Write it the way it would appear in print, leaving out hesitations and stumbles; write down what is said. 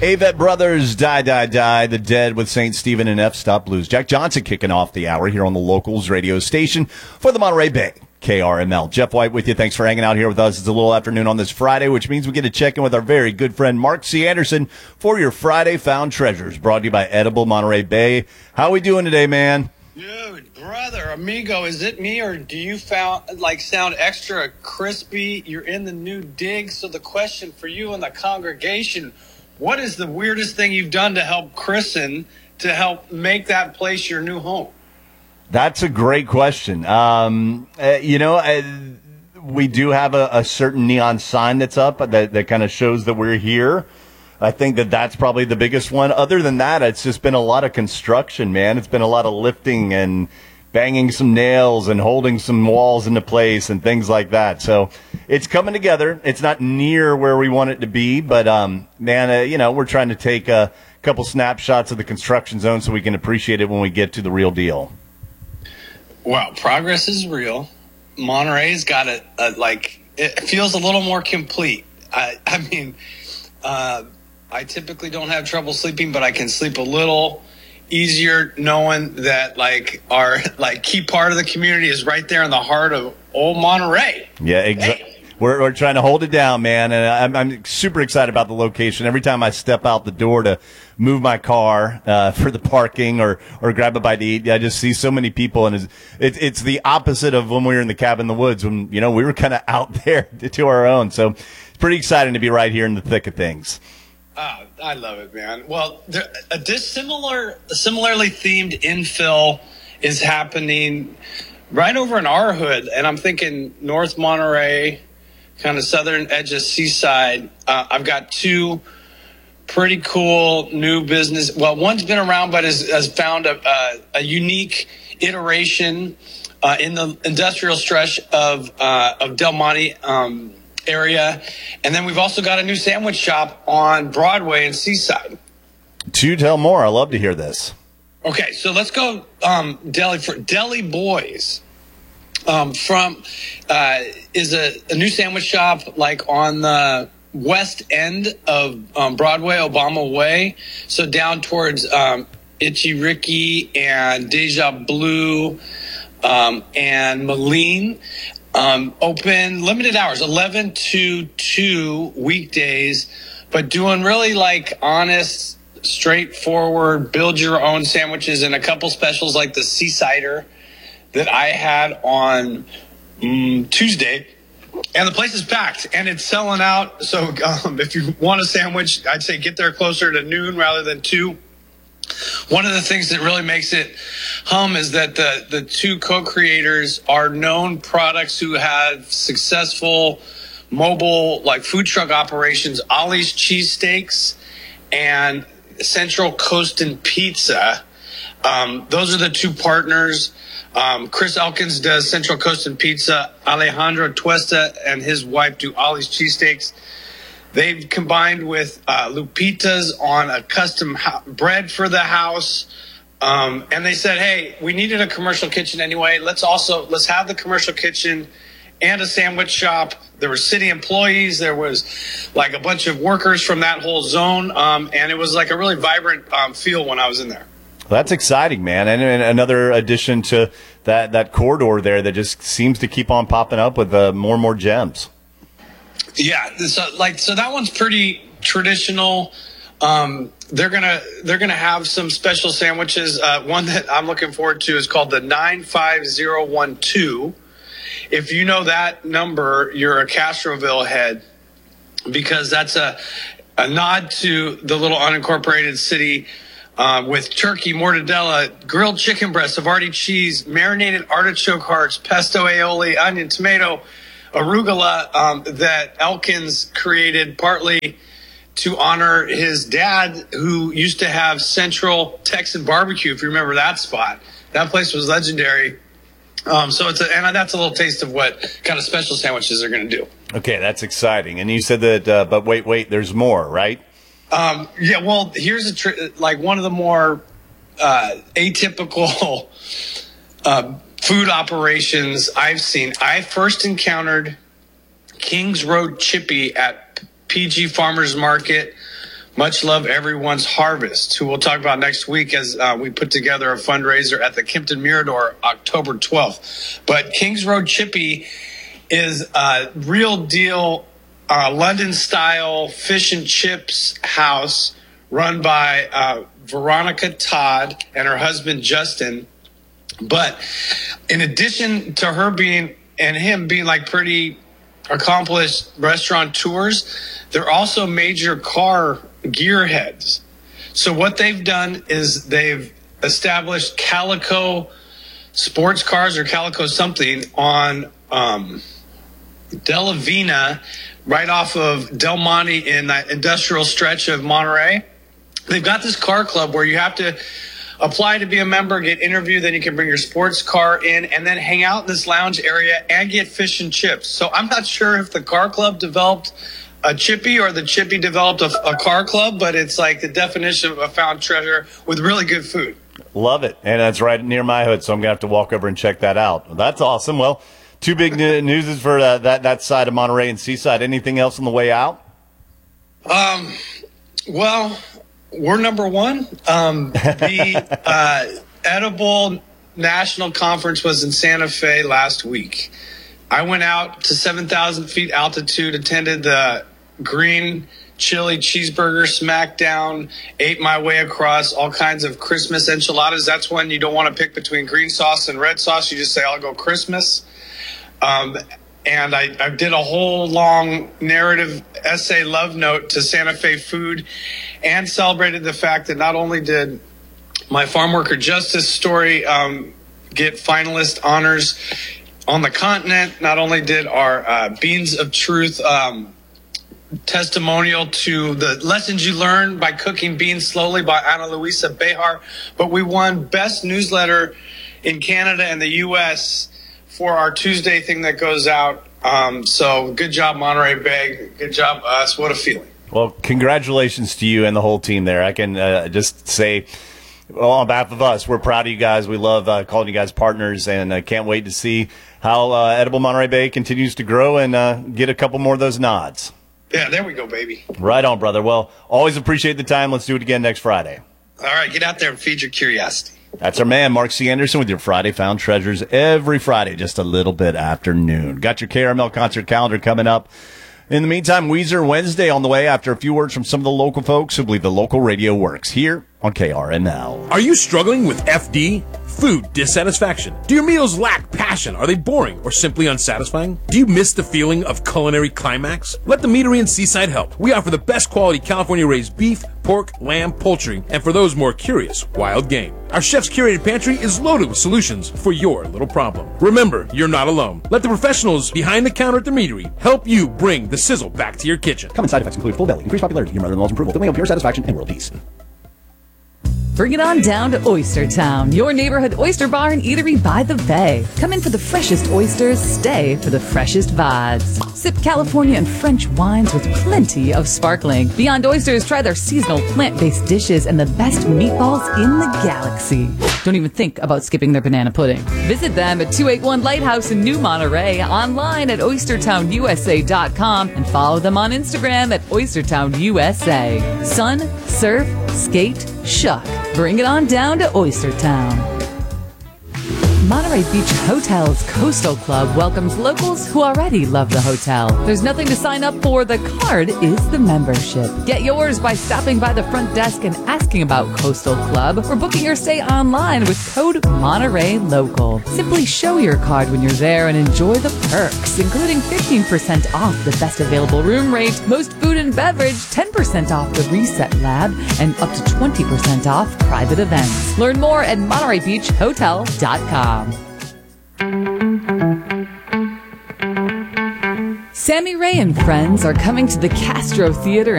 Avett Brothers, Die, Die, Die, The Dead with St. Stephen and F-Stop Blues. Jack Johnson kicking off the hour here on the Locals radio station for the Monterey Bay. KRML. Jeff White with you. Thanks for hanging out here with us. It's a little afternoon on this Friday, which means we get to check in with our very good friend Mark C. Anderson for your Friday Found Treasures, brought to you by Edible Monterey Bay. How are we doing today, man? Dude, brother, amigo, is it me or do you sound extra crispy? You're in the new dig, so the question for you and the congregation, what is the weirdest thing you've done to help christen, to help make that place your new home? That's a great question. We do have a certain neon sign that's up that kind of shows that we're here. I think that's probably the biggest one. Other than that, it's just been a lot of construction, man. It's been a lot of lifting and banging some nails and holding some walls into place and things like that. So it's coming together. It's not near where we want it to be, but, we're trying to take a couple snapshots of the construction zone so we can appreciate it when we get to the real deal. Well, progress is real. Monterey's got it feels a little more complete. I typically don't have trouble sleeping, but I can sleep a little easier knowing that our key part of the community is right there in the heart of old Monterey. Yeah, exactly. Hey. We're trying to hold it down, man, and I'm super excited about the location. Every time I step out the door to move my car for the parking or grab a bite to eat, I just see so many people, and it's the opposite of when we were in the cabin in the woods when we were kind of out there to our own. So it's pretty exciting to be right here in the thick of things. I love it, man. Well, similarly themed infill is happening right over in our hood, and I'm thinking North Monterey, kind of southern edge of Seaside. I've got two pretty cool new business. Well, one's been around but has found a unique iteration in the industrial stretch of Del Monte area. And then we've also got a new sandwich shop on Broadway in Seaside. To tell more. I love to hear this. Okay, so let's go Deli Boys. Is a new sandwich shop on the west end of Broadway, Obama Way. So down towards Itchy Ricky and Deja Blue and Malene. Open limited hours, 11 to 2 weekdays, but doing really honest, straightforward, build your own sandwiches and a couple specials like the Seasider that I had on Tuesday. And the place is packed and it's selling out. So if you want a sandwich, I'd say get there closer to noon rather than 2. One of the things that really makes it hum is that the two co-creators are known products who have successful mobile food truck operations, Ollie's Cheesesteaks and Central Coast and Pizza. Those are the two partners. Chris Elkins does Central Coast and Pizza. Alejandro Tuesta and his wife do Ollie's Cheesesteaks. They've combined with Lupita's on a custom bread for the house. And they said, hey, we needed a commercial kitchen anyway. Let's have the commercial kitchen and a sandwich shop. There were city employees. There was a bunch of workers from that whole zone. And it was a really vibrant feel when I was in there. Well, that's exciting, man. And another addition to that corridor there that just seems to keep on popping up with more and more gems. Yeah. So that one's pretty traditional. They're gonna have some special sandwiches. One that I'm looking forward to is called the 95012. If you know that number, you're a Castroville head, because that's a nod to the little unincorporated city with turkey, mortadella, grilled chicken breast, Havarti cheese, marinated artichoke hearts, pesto aioli, onion, tomato, arugula that Elkins created partly to honor his dad, who used to have Central Texan Barbecue, if you remember that spot. That place was legendary. So that's a little taste of what kind of special sandwiches they're going to do. Okay, that's exciting. And you said that, but wait, there's more, right? Yeah, well, here's one of the more atypical food operations I've seen. I first encountered Kings Road Chippy at PG Farmers Market Much love, everyone's harvest, who we'll talk about next week as we put together a fundraiser at the Kimpton Mirador October 12th. But Kings Road Chippy is a real deal London-style fish and chips house run by Veronica Todd and her husband Justin. But in addition to her being and him being like pretty accomplished restaurateurs, they're also major car gearheads. So what they've done is they've established Calico sports cars or Calico something on Della Vina, right off of Del Monte in that industrial stretch of Monterey. They've got this car club where you have to apply to be a member, get interviewed, then you can bring your sports car in and then hang out in this lounge area and get fish and chips. So I'm not sure if the car club developed a Chippy or the Chippy developed a car club, but it's like the definition of a found treasure with really good food. Love it. And that's right near my hood, so I'm going to have to walk over and check that out. Well, that's awesome. Well, two big news for that side of Monterey and Seaside. Anything else on the way out? Well, we're number one. The Edible National Conference was in Santa Fe last week. I went out to 7,000 feet altitude, attended the Green Chili Cheeseburger Smackdown, ate my way across all kinds of Christmas enchiladas. That's when you don't want to pick between green sauce and red sauce. You just say, I'll go Christmas. And I did a whole long narrative essay love note to Santa Fe food and celebrated the fact that not only did my farm worker justice story get finalist honors on the continent, not only did our Beans of Truth testimonial to the lessons you learn by cooking beans slowly by Ana Luisa Behar, but we won best newsletter in Canada and the U.S. for our Tuesday thing that goes out. So good job, Monterey Bay. Good job, us. What a feeling. Well, congratulations to you and the whole team there. I can just say, well, on behalf of us, we're proud of you guys. We love calling you guys partners, and can't wait to see how Edible Monterey Bay continues to grow and get a couple more of those nods. Yeah, there we go, baby. Right on, brother. Well, always appreciate the time. Let's do it again next Friday. All right, get out there and feed your curiosity. That's our man, Mark C. Anderson, with your Friday Found Treasures every Friday, just a little bit after noon. Got your KRML concert calendar coming up. In the meantime, Weezer Wednesday on the way after a few words from some of the local folks who believe the local radio works here on KRML. Are you struggling with FD? Food dissatisfaction? Do your meals lack passion? Are they boring or simply unsatisfying? Do you miss the feeling of culinary climax? Let the Meadery in Seaside help. We offer the best quality California-raised beef, pork, lamb, poultry, and for those more curious, wild game. Our chef's curated pantry is loaded with solutions for your little problem. Remember, you're not alone. Let the professionals behind the counter at the Meadery help you bring the sizzle back to your kitchen. Common side effects include full belly, increased popularity, your mother-in-law's approval, feeling of pure satisfaction, and world peace. Bring it on down to Oyster Town, your neighborhood oyster bar and eatery by the bay. Come in for the freshest oysters, stay for the freshest vibes. Sip California and French wines with plenty of sparkling. Beyond Oysters, try their seasonal plant-based dishes and the best meatballs in the galaxy. Don't even think about skipping their banana pudding. Visit them at 281 Lighthouse in New Monterey, online at oystertownusa.com, and follow them on Instagram at oystertownusa. Sun, surf, skate, shuck. Bring it on down to Oyster Town. Monterey Beach Hotel's Coastal Club welcomes locals who already love the hotel. There's nothing to sign up for. The card is the membership. Get yours by stopping by the front desk and asking about Coastal Club or booking your stay online with code Monterey Local. Simply show your card when you're there and enjoy the perks, including 15% off the best available room rate, most food and beverage, 10% off the Reset Lab, and up to 20% off private events. Learn more at MontereyBeachHotel.com. Sammy Ray and friends are coming to the Castro Theater